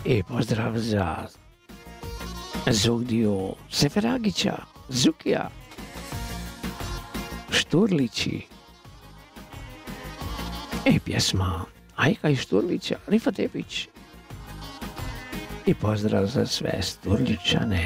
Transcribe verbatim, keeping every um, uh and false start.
I pozdrav za Zugdiju Seferagića, Zukija, Šturlići. I pjesma Ajka i Šturlića, Rifa Tepić. I pozdrav za sve Sturličane.